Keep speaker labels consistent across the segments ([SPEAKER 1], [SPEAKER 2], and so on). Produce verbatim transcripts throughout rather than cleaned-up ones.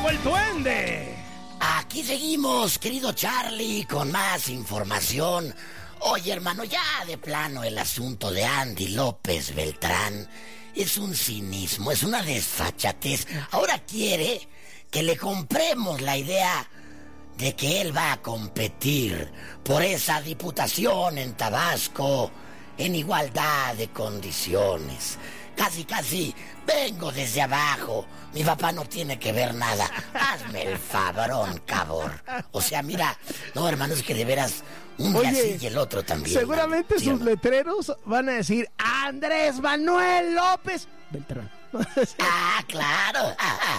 [SPEAKER 1] trajo el duende.
[SPEAKER 2] Aquí seguimos, querido Charlie, con más información. Oye, hermano, ya de plano el asunto de Andy López Beltrán es un cinismo, es una desfachatez. Ahora quiere que le compremos la idea de que él va a competir por esa diputación en Tabasco en igualdad de condiciones. Casi, casi, vengo desde abajo. Mi papá no tiene que ver nada. Hazme el favorón, cabor. O sea, mira, no, hermano, es que de veras, un día
[SPEAKER 1] Oye,
[SPEAKER 2] sí y el otro también.
[SPEAKER 1] Seguramente
[SPEAKER 2] ¿sí,
[SPEAKER 1] sus
[SPEAKER 2] no?
[SPEAKER 1] letreros van a decir Andrés Manuel López Beltrán.
[SPEAKER 2] Ah, claro.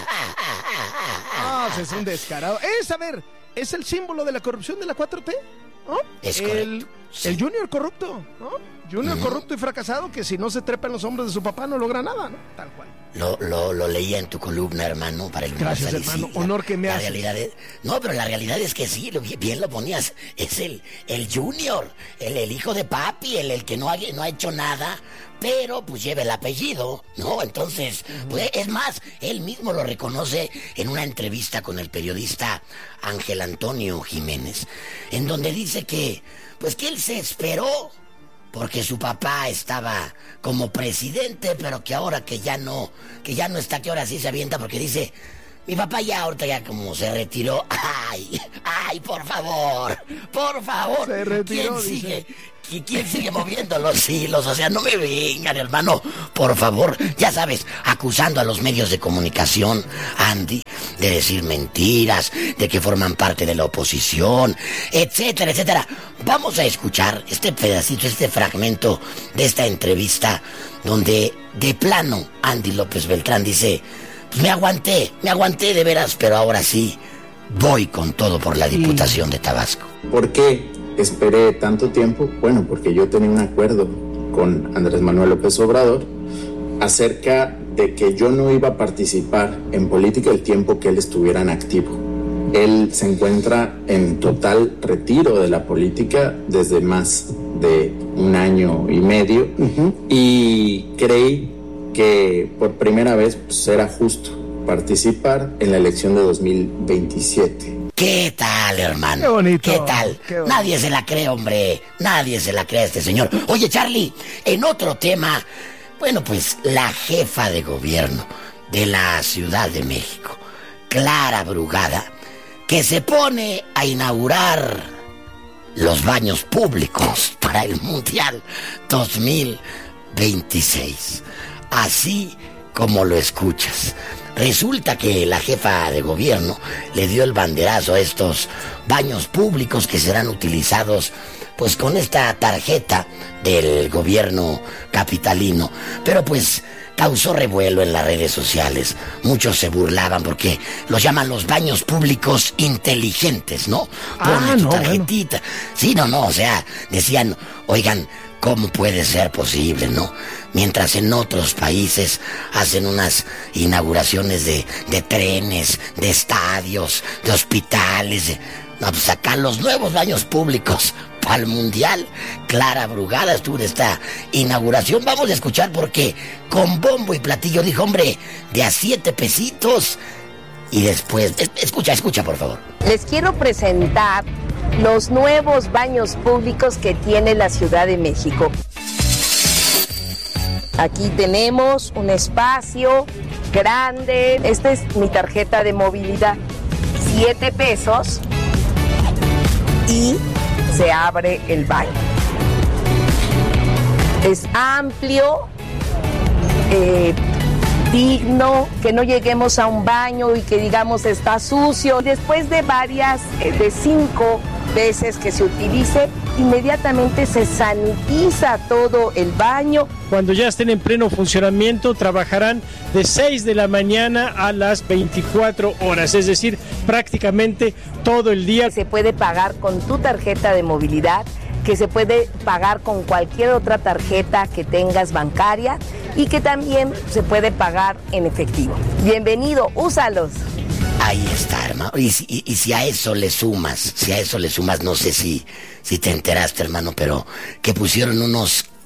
[SPEAKER 1] Ah, es un descarado. Es, a ver, es el símbolo de la corrupción de la cuatro T, ¿no?
[SPEAKER 2] Es
[SPEAKER 1] el,
[SPEAKER 2] correcto, sí.
[SPEAKER 1] el Junior corrupto, ¿no? Junior uh-huh. corrupto y fracasado que si no se trepa en los hombros de su papá no logra nada, ¿no? Tal cual.
[SPEAKER 2] Lo, lo, lo leía en tu columna, hermano, para el
[SPEAKER 1] Gracias, hermano.
[SPEAKER 2] Sí,
[SPEAKER 1] honor que me
[SPEAKER 2] la
[SPEAKER 1] haces.
[SPEAKER 2] Realidad es, no, pero la realidad es que sí, lo, bien lo ponías. Es el, el Junior, el, el hijo de papi, el, el que no ha, no ha hecho nada, pero pues lleva el apellido, ¿no? Entonces, uh-huh. pues es más, él mismo lo reconoce en una entrevista con el periodista Ángel Antonio Jiménez, en donde dice que, pues que él se esperó porque su papá estaba como presidente, pero que ahora que ya no, que ya no está, que ahora sí se avienta, porque dice, mi papá ya ahorita ya como se retiró. Ay, ay, por favor, por favor.
[SPEAKER 1] Se retiró,
[SPEAKER 2] ¿Quién sigue?
[SPEAKER 1] dice.
[SPEAKER 2] ¿Y quién sigue moviendo los hilos? O sea, no me vengan, hermano, por favor. Ya sabes, acusando a los medios de comunicación, Andy, de decir mentiras, de que forman parte de la oposición, etcétera, etcétera. Vamos a escuchar este pedacito, este fragmento de esta entrevista, donde de plano Andy López Beltrán dice, pues me aguanté, me aguanté de veras, pero ahora sí, voy con todo por la Diputación de Tabasco.
[SPEAKER 3] ¿Por qué esperé tanto tiempo? Bueno, porque yo tenía un acuerdo con Andrés Manuel López Obrador acerca de que yo no iba a participar en política el tiempo que él estuviera en activo. Él se encuentra en total retiro de la política desde más de un año y medio, uh-huh. y creí que por primera vez pues, era justo participar en la elección de dos mil veintisiete.
[SPEAKER 2] ¿Qué tal, hermano?
[SPEAKER 1] Qué bonito.
[SPEAKER 2] ¿Qué tal?
[SPEAKER 1] Qué bonito.
[SPEAKER 2] Nadie se la cree, hombre. Nadie se la cree a este señor. Oye, Charlie, en otro tema, bueno, pues la jefa de gobierno de la Ciudad de México, Clara Brugada, que se pone a inaugurar los baños públicos para el Mundial dos mil veintiséis. Así como lo escuchas. Resulta que la jefa de gobierno le dio el banderazo a estos baños públicos que serán utilizados pues con esta tarjeta del gobierno capitalino. Pero pues causó revuelo en las redes sociales. Muchos se burlaban porque los llaman los baños públicos inteligentes, ¿no? Ponle
[SPEAKER 1] ah,
[SPEAKER 2] tu
[SPEAKER 1] no,
[SPEAKER 2] tarjetita. Bueno. Sí, no, no, o sea, decían, oigan, ¿cómo puede ser posible, no? Mientras en otros países hacen unas inauguraciones de, de trenes, de estadios, de hospitales, de, no, pues acá los nuevos baños públicos para el Mundial. Clara Brugada estuvo en esta inauguración. Vamos a escuchar porque con bombo y platillo dijo, hombre, de a siete pesitos. Y después, escucha, escucha, por favor.
[SPEAKER 4] Les quiero presentar los nuevos baños públicos que tiene la Ciudad de México. Aquí tenemos un espacio grande. Esta es mi tarjeta de movilidad. Siete pesos y se abre el baño. Es amplio, eh, digno, que no lleguemos a un baño y que digamos está sucio. Después de varias, eh, de cinco veces que se utilice, inmediatamente se sanitiza todo el baño.
[SPEAKER 5] Cuando ya estén en pleno funcionamiento, trabajarán de seis de la mañana a las veinticuatro horas, es decir, prácticamente todo el día.
[SPEAKER 4] Se puede pagar con tu tarjeta de movilidad, que se puede pagar con cualquier otra tarjeta que tengas bancaria y que también se puede pagar en efectivo. Bienvenido, úsalos.
[SPEAKER 2] Ahí está, hermano. Y, y, y si a eso le sumas, si a eso le sumas, no sé si, si te enteraste, hermano, pero que pusieron unos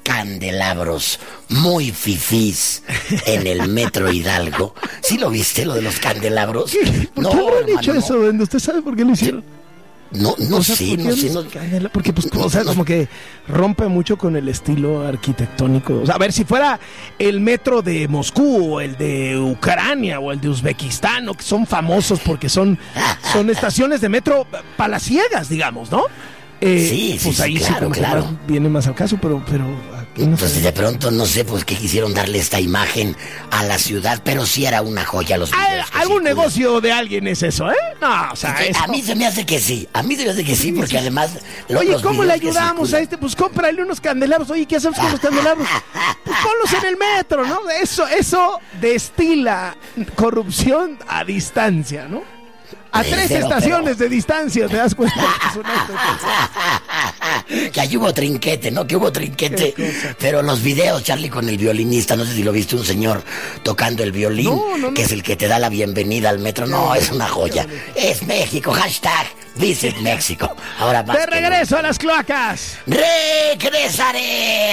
[SPEAKER 2] candelabros muy fifís en el Metro Hidalgo. ¿Sí lo viste, lo de los candelabros?
[SPEAKER 1] ¿Qué? ¿Por
[SPEAKER 2] no,
[SPEAKER 1] qué lo han
[SPEAKER 2] hermano,
[SPEAKER 1] hecho
[SPEAKER 2] no.
[SPEAKER 1] eso, Duende? ¿Usted sabe por qué lo hicieron?
[SPEAKER 2] No, no
[SPEAKER 1] O sea,
[SPEAKER 2] sé,
[SPEAKER 1] ¿por qué
[SPEAKER 2] no sé.
[SPEAKER 1] los
[SPEAKER 2] No,
[SPEAKER 1] candela- Porque, pues, o sea, como que rompe mucho con el estilo arquitectónico. O sea, a ver, si fuera el metro de Moscú, o el de Ucrania, o el de Uzbekistán, ¿no? Que son famosos porque son, son estaciones de metro palaciegas, digamos, ¿no? Eh,
[SPEAKER 2] Sí, sí,
[SPEAKER 1] pues
[SPEAKER 2] sí,
[SPEAKER 1] ahí sí,
[SPEAKER 2] claro,
[SPEAKER 1] como que
[SPEAKER 2] claro.
[SPEAKER 1] más viene más al caso, pero, pero aquí no
[SPEAKER 2] pues
[SPEAKER 1] sé.
[SPEAKER 2] de pronto no sé pues qué quisieron darle esta imagen a la ciudad, pero sí era una joya los
[SPEAKER 1] Ah,
[SPEAKER 2] videos que
[SPEAKER 1] ¿Algún
[SPEAKER 2] circulan.
[SPEAKER 1] negocio de alguien es eso, eh? No, o sea,
[SPEAKER 2] Sí,
[SPEAKER 1] eso-
[SPEAKER 2] a mí se me hace que sí, a mí se me hace que sí, porque además... lo-
[SPEAKER 1] Oye,
[SPEAKER 2] los
[SPEAKER 1] ¿cómo le
[SPEAKER 2] videos que
[SPEAKER 1] ayudamos a
[SPEAKER 2] circulan-
[SPEAKER 1] este? Pues cómprale unos candelabros. Oye, ¿qué hacemos con los candelabros? Pues ponlos en el metro, ¿no? Eso, eso destila corrupción a distancia, ¿no? A
[SPEAKER 2] Eh,
[SPEAKER 1] tres
[SPEAKER 2] pero-
[SPEAKER 1] estaciones de distancia, ¿te das cuenta? que es un acto de-
[SPEAKER 2] Que allí hubo trinquete, ¿no? Que hubo trinquete.
[SPEAKER 1] Qué cosa.
[SPEAKER 2] Pero los videos, Charlie, con el violinista, no sé si lo viste, un señor tocando el violín,
[SPEAKER 1] No, no, no.
[SPEAKER 2] que es el que te da la bienvenida al metro. No, es una joya. Es México, hashtag Visit México. Ahora más
[SPEAKER 1] De
[SPEAKER 2] que
[SPEAKER 1] regreso a las cloacas.
[SPEAKER 2] nunca. ¡Regresaré!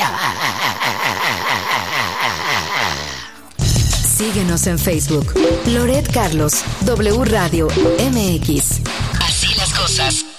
[SPEAKER 6] Síguenos en Facebook. Loret Carlos, W Radio M X.
[SPEAKER 2] Así las cosas.